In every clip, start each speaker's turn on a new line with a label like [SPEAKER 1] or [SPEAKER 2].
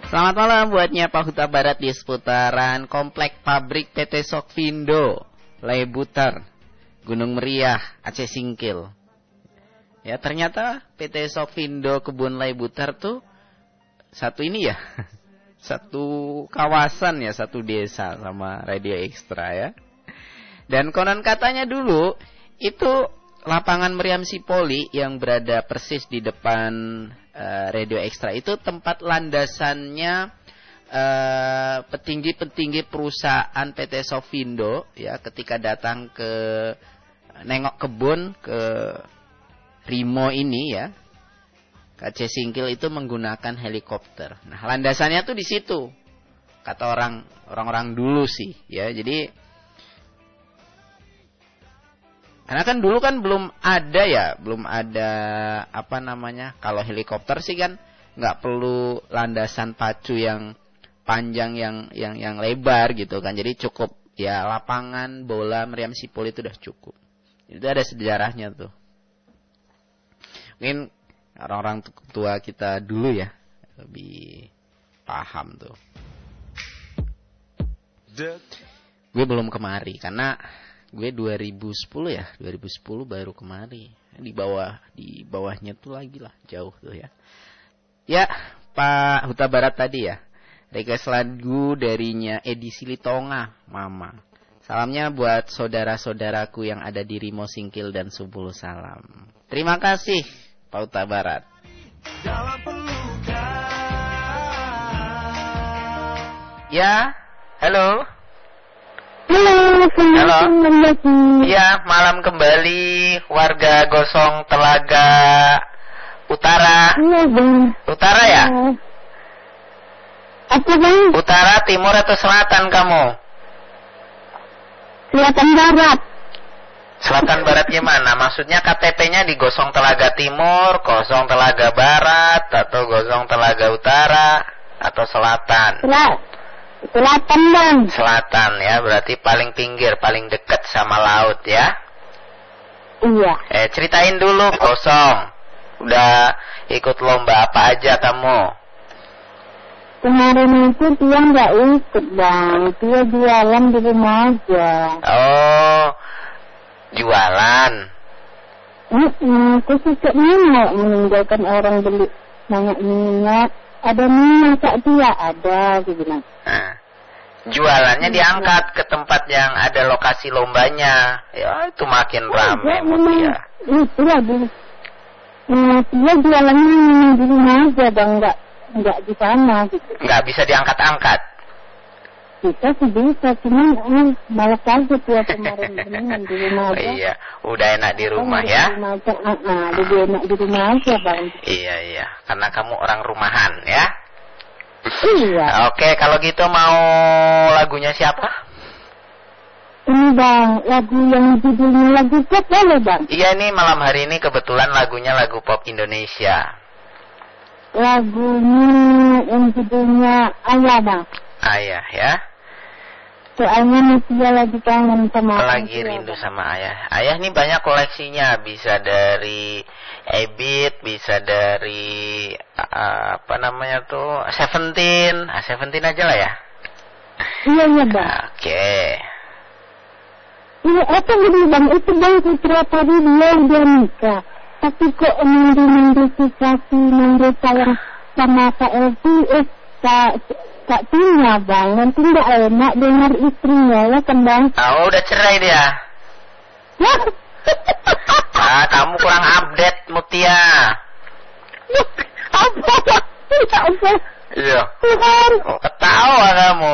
[SPEAKER 1] Selamat malam buatnya Pak Huta Barat di seputaran Komplek Pabrik PT Sokvindo, Lebutar, Gunung Meriah, Aceh Singkil. Ya, ternyata PT Sokvindo Kebun Lebutar tuh satu ini ya. Satu kawasan ya, satu desa sama Radio Ekstra ya. Dan konon katanya dulu itu lapangan Meriam Sipoli yang berada persis di depan Radio Ekstra itu tempat landasannya petinggi-petinggi perusahaan PT Sokvindo ya, ketika datang ke nengok kebun ke Rimo ini ya, Aceh Singkil itu menggunakan helikopter. Nah, landasannya tuh di situ. Kata orang-orang dulu sih, ya. Jadi karena kan dulu kan belum ada apa namanya? Kalau helikopter sih kan nggak perlu landasan pacu yang panjang yang lebar gitu kan. Jadi cukup ya lapangan bola Meriam Sipoli itu udah cukup. Itu ada sejarahnya tuh. Mungkin orang-orang tua kita dulu ya lebih paham tuh. Gue belum kemari karena gue 2010 ya, 2010 baru kemari. Di bawahnya tuh lagi lah, jauh tuh ya. Ya, Pak Huta Barat tadi ya. Request lagu darinya Edi Silitonga, Mama. Salamnya buat saudara-saudaraku yang ada di Rimo Singkil dan Subulu Salam. Terima kasih Pak Huta Barat. Ya, halo. Halo. Ya, malam kembali warga Gosong Telaga Utara. Utara ya?
[SPEAKER 2] Apa bang?
[SPEAKER 1] Utara, timur atau selatan kamu?
[SPEAKER 2] Selatan barat.
[SPEAKER 1] Selatan barat gimana? Maksudnya KTP-nya di Gosong Telaga Timur, Gosong Telaga Barat, atau Gosong Telaga Utara, atau selatan?
[SPEAKER 2] Selatan bang.
[SPEAKER 1] Selatan ya, berarti paling pinggir, paling dekat sama laut ya?
[SPEAKER 2] Iya.
[SPEAKER 1] Ceritain dulu Gosong. Udah ikut lomba apa aja kamu?
[SPEAKER 2] Kemarin itu dia nggak ikut bang, dia jualan di rumah aja.
[SPEAKER 1] Oh, jualan.
[SPEAKER 2] Aku suka minyak meninggalkan orang beli banyak minyak. Ada minyak tak dia ada, dia bilang.
[SPEAKER 1] Nah, jualannya diangkat ke tempat yang ada lokasi lombanya. Ya, itu makin ramai ya.
[SPEAKER 2] Itulah dia. Dia jualannya di rumah aja bang, nggak di sana gitu.
[SPEAKER 1] Nggak bisa diangkat-angkat.
[SPEAKER 2] Kita sih bisa, cuman malas aja tuh kemarin dengan di rumah aja.
[SPEAKER 1] Oh, iya, udah enak di rumah ya.
[SPEAKER 2] Lebih enak di rumah aja bang.
[SPEAKER 1] Iya, karena kamu orang rumahan ya.
[SPEAKER 2] Iya.
[SPEAKER 1] Oke, kalau gitu mau lagunya siapa?
[SPEAKER 2] Ini bang, lagu yang judulnya lagu pop boleh bang?
[SPEAKER 1] Iya, nih malam hari ini kebetulan lagunya lagu pop Indonesia.
[SPEAKER 2] Lagunya yang judulnya Ayah bang.
[SPEAKER 1] Ayah ya.
[SPEAKER 2] Soalnya dia lagi kangen sama
[SPEAKER 1] lagi rindu sama ayah. Ayah nih banyak koleksinya, bisa dari Ebit, bisa dari apa namanya tuh Seventeen aja lah ya.
[SPEAKER 2] Iya bang.
[SPEAKER 1] Oke.
[SPEAKER 2] Iya apa gitu bang, itu bang putra tadi dia udah nikah, tapi kok manggil sayang sama Kak Elvi, Kak Tina bang, nanti nggak enak dengar istrinya ya kan bang?
[SPEAKER 1] Oh, udah cerai dia. Kamu kurang update Mutia.
[SPEAKER 2] Apa?
[SPEAKER 1] Iya.
[SPEAKER 2] Tuhan.
[SPEAKER 1] Ketawa kamu.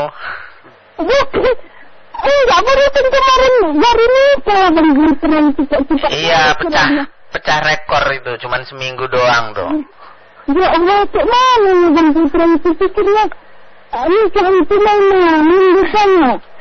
[SPEAKER 2] Enggak berutin kemarin baru nikah bang, keren cepat.
[SPEAKER 1] Iya, pecah rekor itu, cuman seminggu doang tuh.
[SPEAKER 2] Ya Allah, cik mana bang, keren pikirnya. Ini kan itu mana, minggu sana.